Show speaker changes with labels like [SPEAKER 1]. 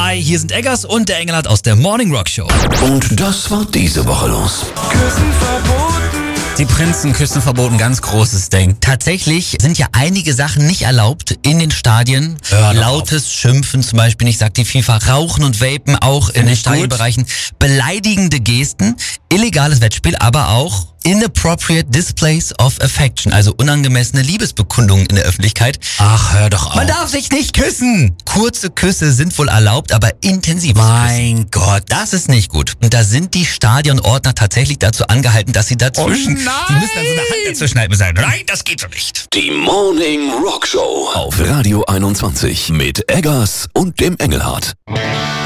[SPEAKER 1] Hi, hier sind Eggers und der Engelhardt aus der Morning Rock Show.
[SPEAKER 2] Und das war diese Woche los.
[SPEAKER 3] Küssen verboten.
[SPEAKER 4] Die Prinzen küssen verboten, ganz großes Ding.
[SPEAKER 1] Tatsächlich sind ja einige Sachen nicht erlaubt in den Stadien.
[SPEAKER 4] Hör doch
[SPEAKER 1] Lautes Schimpfen zum Beispiel nicht, sagt die FIFA. Rauchen und Vapen auch in den
[SPEAKER 4] ich gut.
[SPEAKER 1] Stadionbereichen. Beleidigende Gesten, illegales Wettspiel, aber auch inappropriate displays of affection, also unangemessene Liebesbekundungen in der Öffentlichkeit.
[SPEAKER 4] Ach, hör doch auf.
[SPEAKER 1] Man darf sich nicht küssen. Kurze Küsse sind wohl erlaubt, aber intensives
[SPEAKER 4] Mein Gott.
[SPEAKER 1] Das ist nicht gut. Und da sind die Stadionordner tatsächlich dazu angehalten, dass sie dazwischen...
[SPEAKER 4] Oh nein!
[SPEAKER 1] Die müssen dann so eine Hand dazwischen halten und sagen, nein, das geht so nicht.
[SPEAKER 2] Die Morning Rock Show auf Radio 21 mit Eggers und dem Engelhardt.